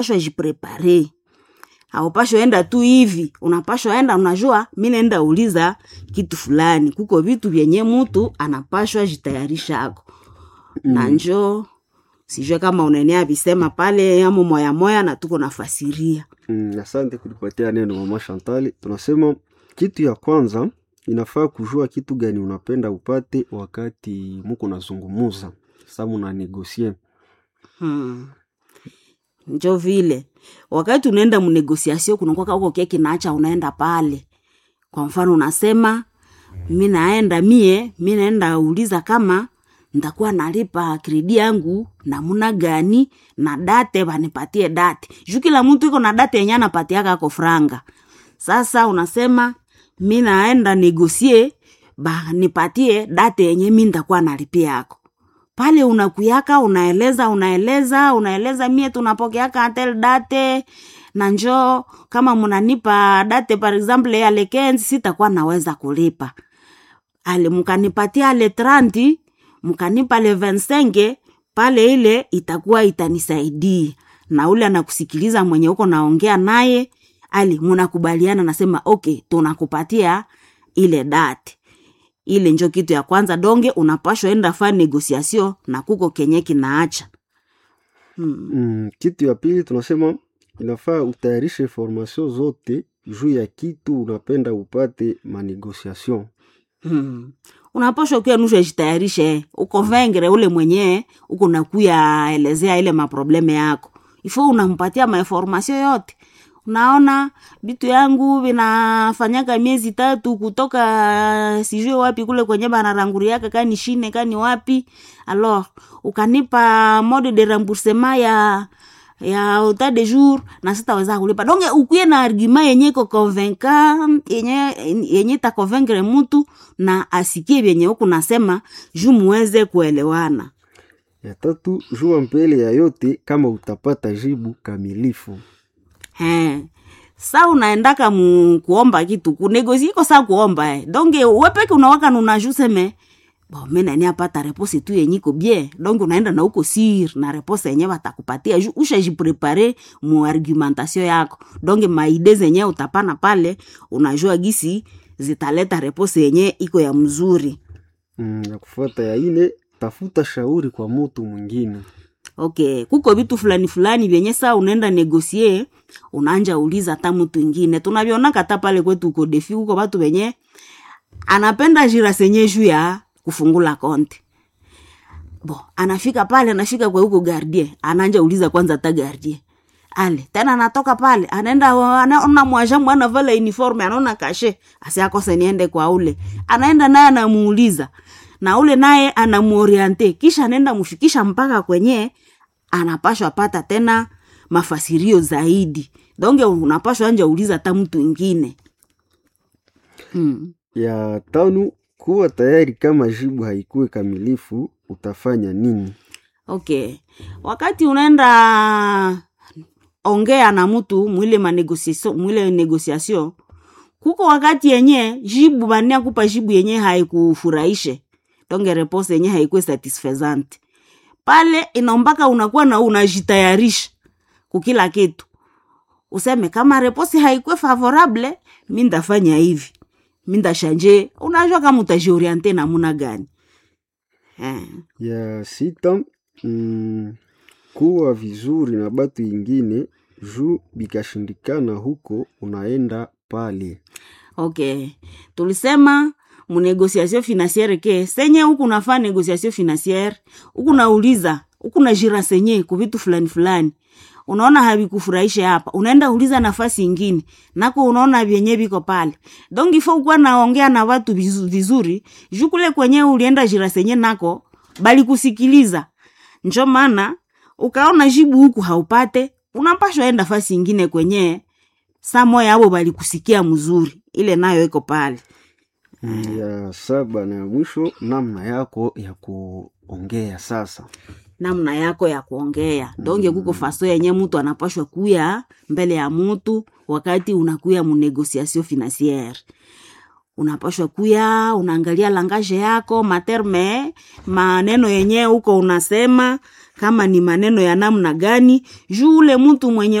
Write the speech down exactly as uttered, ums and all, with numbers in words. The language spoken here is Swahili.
unapashwa jiprepare. Haupashwa enda tu hivi, unapashwa enda unajua mimi naenda uliza kitu fulani. Kuko vitu vyenye mtu anapashwa jitayarisha hako. Mm. Na njoo sijue kama unenea bisema pale yamo moya moya na tuko nafasiria. Mm, asante kulipatia neno Mama Chantal. Tunasema kitu ya kwanza inafaa kujua kitu gani unapenda upate wakati mko nazungumuza. Sasa mna negotiate. Hmm. Njoo vile wakati unaenda mu negotiation kunakuwa huko keki naacha unaenda pale. Kwa mfano unasema mimi naenda mie, mimi naenda uliza kama nitakuwa nalipa kredi yangu namuna gani na date banipatie date. Juu kila mtu iko na date yenye anapatia kako franga. Sasa unasema mimi naenda negotiate ba nipatie date yenye mimi nitakuwa nalipia yako. Pale unakuyaka unaeleza unaeleza unaeleza mie tunapokeaka atel date na njoo kama mnanipa date par exemple ya le quinze sitakuwa naweza kulipa. Ale mkanipatia le trente mkanipa le vingt-cinq pale ile itakuwa itanisaidia. Na ule anakusikiliza mwenye uko naongea naye ali mnakubaliana nasema okay tunakupatia ile date. Ile njo kitu ya kwanza donge unapashwa enda fa negotiation na kuko kenye kinaacha. Hmm. Mm, kitu ya pili tunasema inafaa utayarishe formation zote juu ya kitu unapenda upate ma negotiation. Hmm. Unapashwa kwa nusha jitayarishe uko vengere ule mwenye uko nakuya elezea ile maprobleme yako. Ifo unampatia ma information yote. Unaona bitu yangu vinafanyaka miezi tatu kutoka sijue wapi kule kwenye banaranguria yake kani shine kani wapi. Alors ukanipa mode de remboursement ya ya uta de jour na sitaweza kulipa. Donc ukuye na argument yenye iko convaincant yenye yenye ta convaincre mtu na asikie yenye huko nasema juu muweze kuelewana. Ya tatu jua mbele ya yote kama utapata jibu kamilifu. He. Sa unaendaka mu kuomba kitu kunegosi iko sa kuomba eh. Donge wepeke unawaka unajuseme bo mimi nani apata repose tu yenye iko bien. Donge unaenda na uko sir na repose yenye watakupatia ushajiprepare mu argumentation yako. Donge maide zenye utapana pale unajua gisi zitaleta repose yenye iko ya mzuri. Mm, ya kufuata ya ine tafuta shauri kwa mtu mwingine. Okay, kuko vitu fulani fulani vyenye saa unaenda negotiate, unaanja uliza hata mtu mwingine. Tunaviona kata pale kwetu uko defi uko watu wenye anapenda jira senye juu ya kufungula konti. Bo, anafika pale, anafika kwa huko gardien, anaanja uliza kwanza hata gardien. Ale, tena anatoka pale, anaenda anaona mwajamu anavala uniforme, anaona kashe, asiakose niende kwa ule. Anaenda naye anamuuliza. Na ule naye anamuoriente kisha anaenda mfikisha mpaka kwenye anapashwa pata tena mafasirio zaidi. Donge unapashwa anja uliza hata mtu mwingine. Hmm. Ya tano kuwa tayari kama jibu haikuwe kamilifu utafanya nini? Okay. Wakati unaenda ongea na mtu mwile manegociation mwile negotiation kuko wakati yenye jibu bania kupa jibu yenye haikufurahishe. Donge repose yenye haikuwe satisfaisante. Pale inaombaka unakuwa na unajitayarisha kukila kitu. Useme kama repose haikuwe favorable, mimi ndafanya hivi. Mimi ndashanje, unajua kama utajioriente namna gani. Eh. Ya sita, mm, kuwa vizuri na batu ingine juu bikashindikana huko unaenda pale. Okay. Tulisema mu négociation financière ke senye huku nafaa négociation financière huku nauliza huku na jira senye ku vitu fulani fulani unaona havikufurahisha hapa unaenda uliza nafasi nyingine nako unaona vyenye biko pale donc ifo kwa naongea na watu vizuri jukule kwenye ulienda jira senye nako bali kusikiliza njo maana ukaona jibu huku haupate unapashwa enda nafasi nyingine kwenye saa moja hapo bali kusikia mzuri ile nayo iko pale. Ya saba na mwisho namna yako ya kuongea sasa. Namna yako ya kuongea. Donge kuko faso yenye mtu anapashwa kuya mbele ya mtu wakati unakuya mu négociation financière. Unapashwa kuya, unaangalia langage yako, materme, maneno yenye uko unasema kama ni maneno ya namna gani, juu ule mtu mwenye